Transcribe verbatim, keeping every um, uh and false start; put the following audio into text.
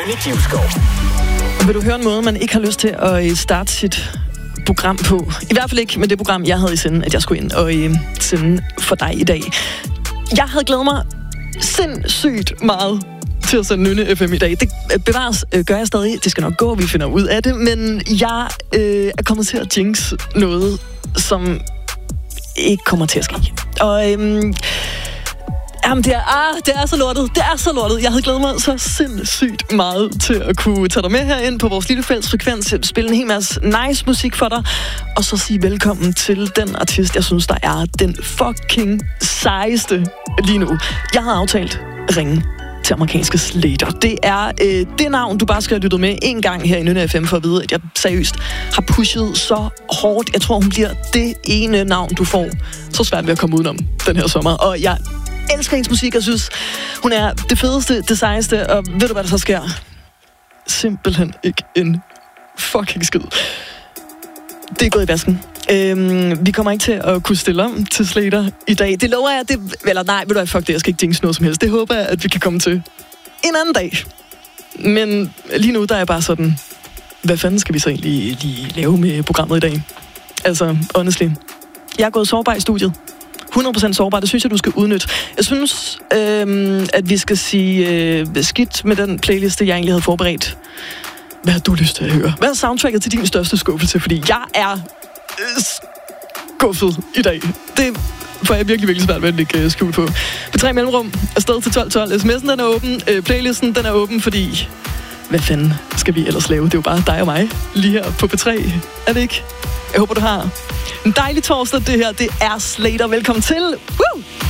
Benny Givskov. Vil du høre en måde, man ikke har lyst til at starte sit program på? I hvert fald ikke med det program, jeg havde i sinde, at jeg skulle ind og øh, sende for dig i dag. Jeg havde glædet mig sindssygt meget til at sende Nynne F M i dag. Det bevares øh, gør jeg stadig. Det skal nok gå, vi finder ud af det. Men jeg øh, er kommet til at jinx noget, som ikke kommer til at ske. Og øhm, jamen, det er, ah, det er så lortet. Det er så lortet. Jeg havde glædet mig så sindssygt meget til at kunne tage dig med herind på vores lille fælles frekvens, spille en hel masse nice musik for dig, og så sige velkommen til den artist, jeg synes, der er den fucking sejeste lige nu. Jeg har aftalt ringe til amerikanske Slater. Det er øh, det navn, du bare skal have lyttet med en gang her i Nynne F M for at vide, at jeg seriøst har pushet så hårdt. Jeg tror, hun bliver det ene navn, du får så svært ved at komme udenom den her sommer. Og jeg elsker hendes musik, og synes, hun er det fedeste, det sejeste, og ved du, hvad der så sker? Simpelthen ikke en fucking skid. Det er gået i vasken. Øhm, vi kommer ikke til at kunne stille om til Slater i dag. Det lover jeg, det, eller nej, ved du hvad, fuck det, jeg skal ikke jinx noget som helst. Det håber jeg, at vi kan komme til en anden dag. Men lige nu, der er jeg bare sådan, hvad fanden skal vi så egentlig lige lave med programmet i dag? Altså, honestly. Jeg er gået sårbar i studiet. hundrede procent sårbar, det synes jeg, du skal udnytte. Jeg synes, øhm, at vi skal sige øh, skidt med den playliste, jeg egentlig havde forberedt. Hvad har du lyst til at høre? Hvad er soundtracket til din største skuffelse? Fordi jeg er øh, skuffet i dag. Det får jeg virkelig, virkelig svært ved at lægge øh, skjul på. På tre mellemrum, afsted til tolv tolv. sms'en, den er åben. Øh, playlisten, den er åben, fordi hvad fanden skal vi ellers lave? Det er jo bare dig og mig lige her på P tre. Er det ikke? Jeg håber, du har en dejlig torsdag. Det her, det er Slater. Velkommen til. Woo!